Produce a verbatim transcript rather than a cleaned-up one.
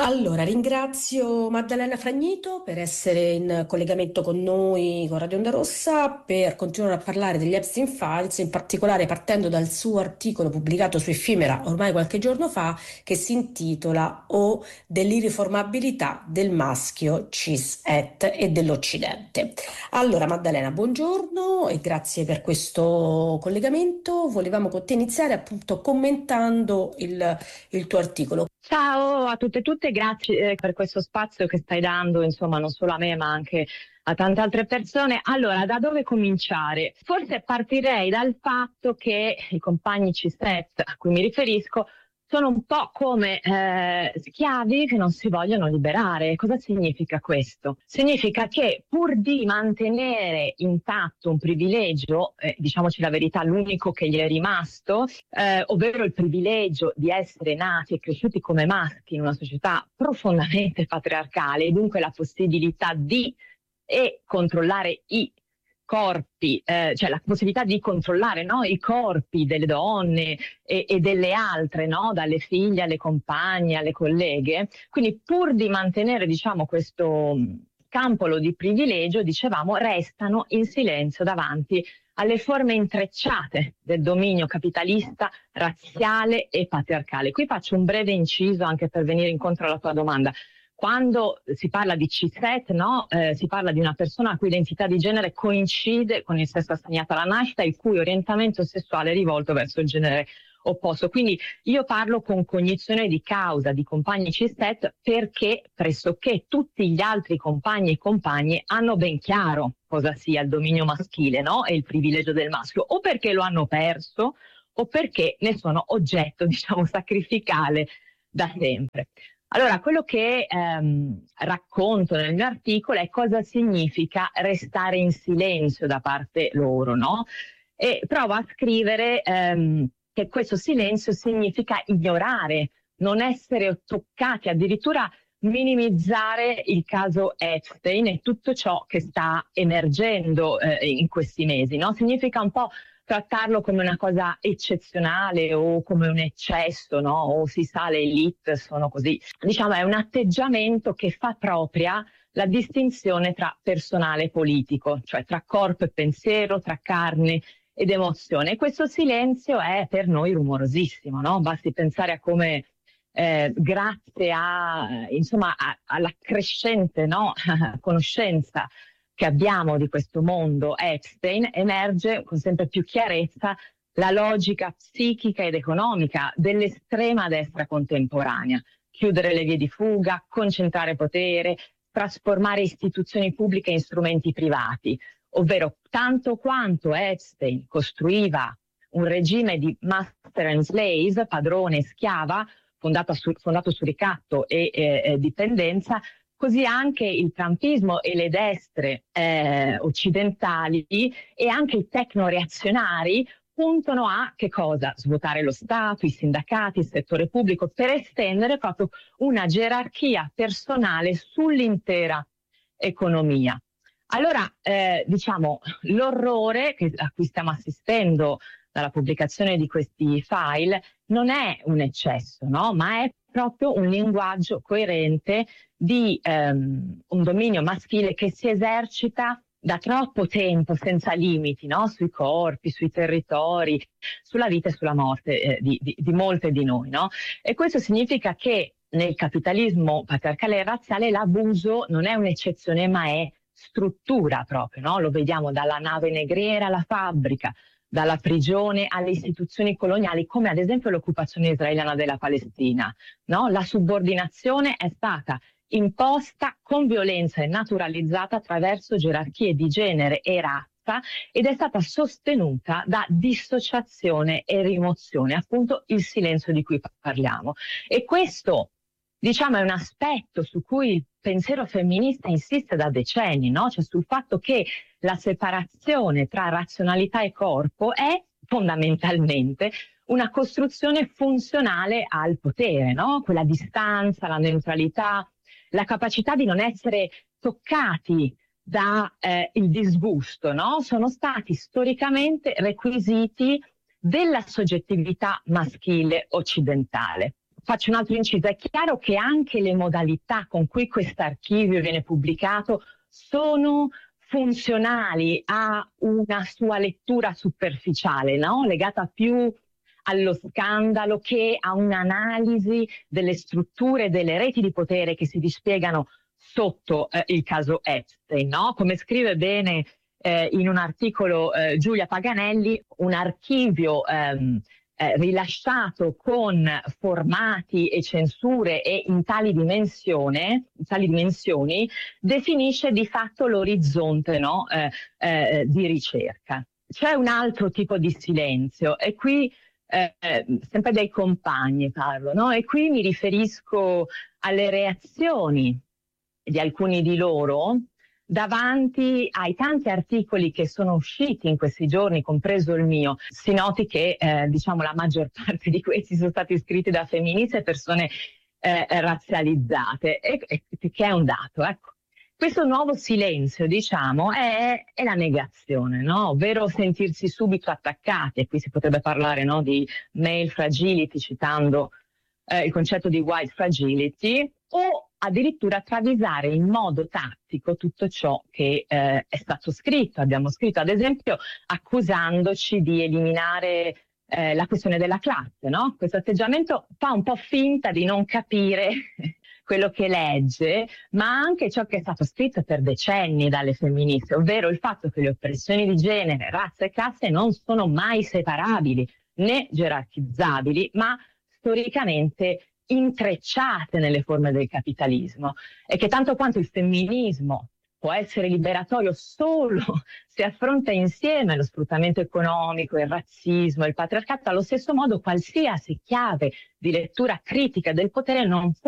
Allora, ringrazio Maddalena Fragnito per essere in collegamento con noi con Radio Onda Rossa per continuare a parlare degli Epstein Files, in particolare partendo dal suo articolo pubblicato su Effimera ormai qualche giorno fa, che si intitola O dell'irriformabilità del maschio cis-het e dell'Occidente. Allora, Maddalena, buongiorno e grazie per questo collegamento. Volevamo con te iniziare appunto commentando il, il tuo articolo. Ciao a tutte e tutte, grazie eh, per questo spazio che stai dando, insomma, non solo a me, ma anche a tante altre persone. Allora, da dove cominciare? Forse partirei dal fatto che i compagni cis-het a cui mi riferisco sono un po' come eh, schiavi che non si vogliono liberare. Cosa significa questo? Significa che pur di mantenere intatto un privilegio, eh, diciamoci la verità, l'unico che gli è rimasto, eh, ovvero il privilegio di essere nati e cresciuti come maschi in una società profondamente patriarcale e dunque la possibilità di e controllare i corpi, eh, cioè la possibilità di controllare, no, i corpi delle donne e, e delle altre, no, dalle figlie alle compagne, alle colleghe. Quindi pur di mantenere, diciamo, questo campolo di privilegio, dicevamo, restano in silenzio davanti alle forme intrecciate del dominio capitalista, razziale e patriarcale. Qui faccio un breve inciso anche per venire incontro alla tua domanda. Quando si parla di cis-het, no? eh, si parla di una persona la cui identità di genere coincide con il sesso assegnato alla nascita e il cui orientamento sessuale è rivolto verso il genere opposto. Quindi io parlo con cognizione di causa di compagni cis-het perché pressoché tutti gli altri compagni e compagne hanno ben chiaro cosa sia il dominio maschile, no? E il privilegio del maschio, o perché lo hanno perso o perché ne sono oggetto, diciamo, sacrificale da sempre. Allora, quello che ehm, racconto nel mio articolo è cosa significa restare in silenzio da parte loro, no? E provo a scrivere ehm, che questo silenzio significa ignorare, non essere toccati, addirittura minimizzare il caso Epstein e tutto ciò che sta emergendo eh, in questi mesi, no? Significa un po' trattarlo come una cosa eccezionale o come un eccesso, no? O si sa, le elite sono così. Diciamo, è un atteggiamento che fa propria la distinzione tra personale e politico, cioè tra corpo e pensiero, tra carne ed emozione. E questo silenzio è per noi rumorosissimo, no? Basti pensare a come eh, grazie a, insomma, a, alla crescente, no? conoscenza che abbiamo di questo mondo Epstein, emerge con sempre più chiarezza la logica psichica ed economica dell'estrema destra contemporanea. Chiudere le vie di fuga, concentrare potere, trasformare istituzioni pubbliche in strumenti privati, ovvero tanto quanto Epstein costruiva un regime di master and slaves, padrone e schiava, fondato su, fondato su ricatto e eh, dipendenza, così anche il trumpismo e le destre eh, occidentali e anche i tecnoreazionari puntano a che cosa? Svuotare lo Stato, i sindacati, il settore pubblico, per estendere proprio una gerarchia personale sull'intera economia. Allora, eh, diciamo, l'orrore che, a cui stiamo assistendo dalla pubblicazione di questi file non è un eccesso, no? Ma è proprio un linguaggio coerente di ehm, un dominio maschile che si esercita da troppo tempo senza limiti, no? Sui corpi, sui territori, sulla vita e sulla morte eh, di, di, di molte di noi, no? E questo significa che nel capitalismo patriarcale e razziale l'abuso non è un'eccezione ma è struttura proprio, no? Lo vediamo dalla nave negriera alla fabbrica, dalla prigione alle istituzioni coloniali, come ad esempio l'occupazione israeliana della Palestina, no? La subordinazione è stata imposta con violenza e naturalizzata attraverso gerarchie di genere e razza ed è stata sostenuta da dissociazione e rimozione, appunto il silenzio di cui parliamo. E questo, diciamo, è un aspetto su cui il pensiero femminista insiste da decenni, no? Cioè sul fatto che la separazione tra razionalità e corpo è fondamentalmente una costruzione funzionale al potere, no? Quella distanza, la neutralità, la capacità di non essere toccati da eh, il disgusto, no? Sono stati storicamente requisiti della soggettività maschile occidentale. faccio un altro inciso, è chiaro che anche le modalità con cui questo archivio viene pubblicato sono funzionali a una sua lettura superficiale, no? Legata più allo scandalo che a un'analisi delle strutture, delle reti di potere che si dispiegano sotto eh, il caso Epstein, no? Come scrive bene eh, in un articolo eh, Giulia Paganelli, un archivio ehm, eh, rilasciato con formati e censure e in tali dimensione, in tali dimensioni, definisce di fatto l'orizzonte, no? eh, eh, di ricerca. C'è un altro tipo di silenzio e qui Eh, sempre dei compagni parlo, no? E qui mi riferisco alle reazioni di alcuni di loro davanti ai tanti articoli che sono usciti in questi giorni, compreso il mio. Si noti che eh, diciamo la maggior parte di questi sono stati scritti da femministe e persone eh, razzializzate, e, e, che è un dato, ecco. Questo nuovo silenzio, diciamo, è, è la negazione, no? Ovvero sentirsi subito attaccati, e qui si potrebbe parlare, no, di male fragility, citando eh, il concetto di white fragility, o addirittura travisare in modo tattico tutto ciò che eh, è stato scritto. Abbiamo scritto, ad esempio, accusandoci di eliminare eh, la questione della classe, no? Questo atteggiamento fa un po' finta di non capire quello che legge, ma anche ciò che è stato scritto per decenni dalle femministe, ovvero il fatto che le oppressioni di genere, razza e classe non sono mai separabili né gerarchizzabili, ma storicamente intrecciate nelle forme del capitalismo, e che tanto quanto il femminismo può essere liberatorio solo se affronta insieme lo sfruttamento economico, il razzismo, il patriarcato, allo stesso modo qualsiasi chiave di lettura critica del potere non può